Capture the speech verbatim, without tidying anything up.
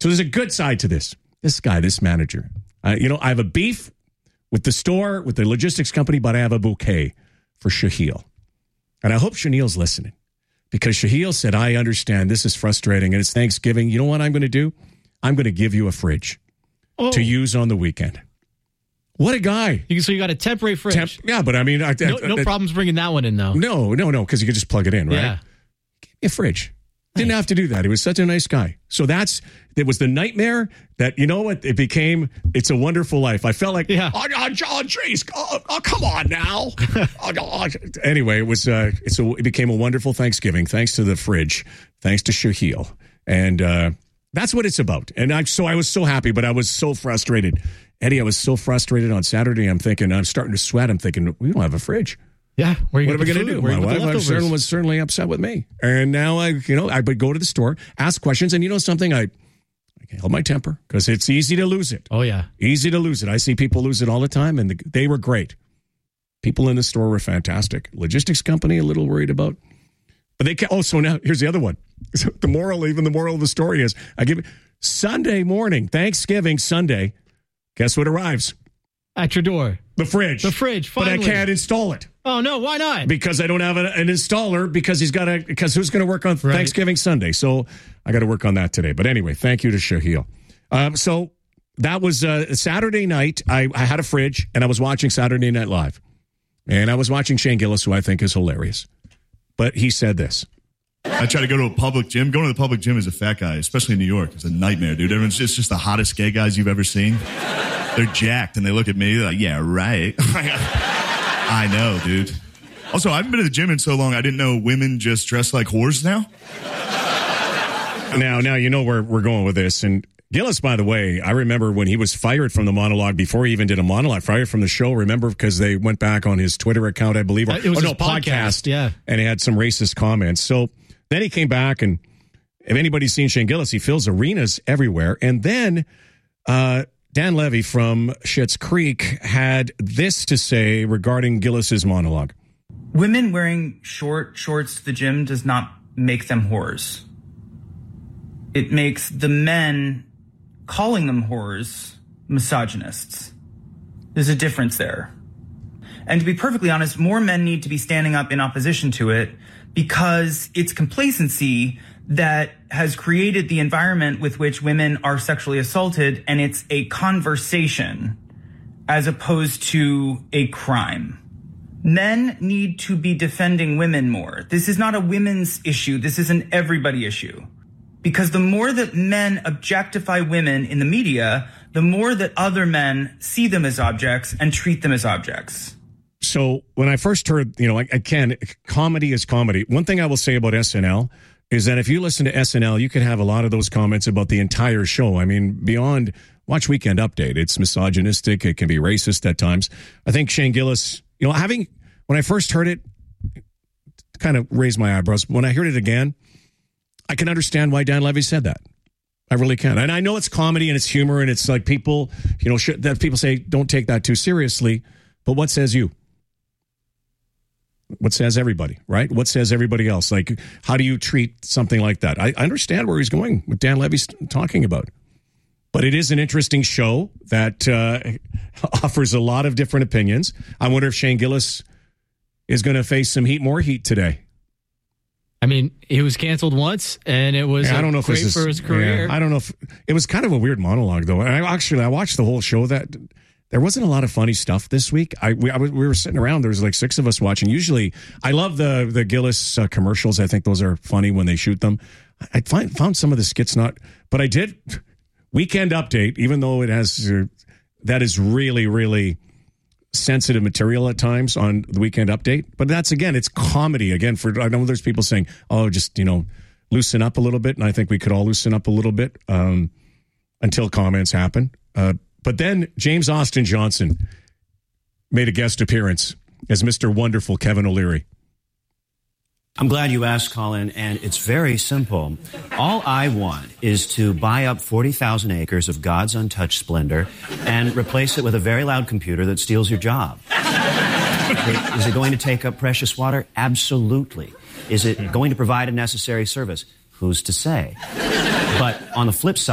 So there's a good side to this. This guy, this manager. Uh, you know, I have a beef with the store, with the logistics company, but I have a bouquet for Shahil. And I hope Shahil's listening. Because Shahil said, I understand this is frustrating and it's Thanksgiving. You know what I'm going to do? I'm going to give you a fridge oh. to use on the weekend. What a guy. You, so you got a temporary fridge. Temp, yeah, but I mean... I, no I, no I, problems bringing that one in, though. No, no, no, because you could just plug it in, right? Yeah. Give me a fridge. Didn't have to do that. He was such a nice guy. So that's, it was the nightmare that, you know what, it became, It's a Wonderful Life. I felt like, yeah. oh, oh, geez, oh, oh, come on now. oh, oh. Anyway, it was, uh, it's a, it became a wonderful Thanksgiving, thanks to the fridge, thanks to Shahil. And uh, that's what it's about. And I, so I was so happy, but I was so frustrated. Eddie, I was so frustrated on Saturday. I'm thinking, I'm starting to sweat. I'm thinking, we don't have a fridge. Yeah, where you what are we going to do? My wife was certainly, was certainly upset with me, and now I, you know, I would go to the store, ask questions, and you know something, I, I held my temper because it's easy to lose it. Oh yeah, easy to lose it. I see people lose it all the time, and the, they were great. People in the store were fantastic. Logistics company a little worried about, but they. Oh, so now here's the other one. The moral, even the moral of the story is, I give it Sunday morning, Thanksgiving Sunday. Guess what arrives at your door? The fridge. The fridge. Finally. But I can't install it. Oh, no, why not? Because I don't have an, an installer because he's got a, because who's going to work on right. Thanksgiving Sunday? So I got to work on that today. But anyway, thank you to Shahil. Um, so that was uh, Saturday night. I, I had a fridge and I was watching Saturday Night Live. And I was watching Shane Gillis, who I think is hilarious. But he said this. I try to go to a public gym. Going to the public gym as a fat guy, especially in New York, is a nightmare, dude. Everyone's just, just the hottest gay guys you've ever seen. They're jacked, and they look at me they're like, yeah, right. I know, dude. Also, I haven't been to the gym in so long, I didn't know women just dress like whores now. Now, now you know where we're going with this. And Gillis, by the way, I remember when he was fired from the monologue, before he even did a monologue, fired from the show, remember, because they went back on his Twitter account, I believe. Or, it was oh, his no, podcast, podcast, yeah. And he had some racist comments. So then he came back, and if anybody's seen Shane Gillis, he fills arenas everywhere. And then uh, Dan Levy from Schitt's Creek had this to say regarding Gillis's monologue. Women wearing short shorts to the gym does not make them whores. It makes the men calling them whores misogynists. There's a difference there. And to be perfectly honest, more men need to be standing up in opposition to it because it's complacency that has created the environment with which women are sexually assaulted, and it's a conversation as opposed to a crime. Men need to be defending women more. This is not a women's issue. This is an everybody issue. Because the more that men objectify women in the media, the more that other men see them as objects and treat them as objects. So when I first heard, you know, again, comedy is comedy. One thing I will say about S N L is that if you listen to S N L, you can have a lot of those comments about the entire show. I mean, beyond, watch Weekend Update. It's misogynistic. It can be racist at times. I think Shane Gillis, you know, having, when I first heard it, kind of raised my eyebrows. When I heard it again, I can understand why Dan Levy said that. I really can. And I know it's comedy and it's humor and it's like people, you know, should, that people say, don't take that too seriously. But what says you? What says everybody, right? What says everybody else? Like, how do you treat something like that? I understand where he's going, what Dan Levy's talking about. But it is an interesting show that uh, offers a lot of different opinions. I wonder if Shane Gillis is going to face some heat, more heat today. I mean, he was canceled once, and it was yeah, I don't know if great this is, for his career. Yeah, I don't know if it was kind of a weird monologue, though. And I actually I watched the whole show. That there wasn't a lot of funny stuff this week. I we, I, we were sitting around. There was like six of us watching. Usually, I love the the Gillis uh, commercials. I think those are funny when they shoot them. I find, found some of the skits not, but I did Weekend Update, even though it has uh, that is really really sensitive material at times on the Weekend Update. But that's, again, it's comedy. Again, for I know there's people saying, oh, just, you know, loosen up a little bit. And I think we could all loosen up a little bit um, until comments happen. Uh, but then James Austin Johnson made a guest appearance as Mister Wonderful Kevin O'Leary. I'm glad you asked, Colin, and it's very simple. All I want is to buy up forty thousand acres of God's untouched splendor and replace it with a very loud computer that steals your job. Is it going to take up precious water? Absolutely. Is it going to provide a necessary service? Who's to say? But on the flip side,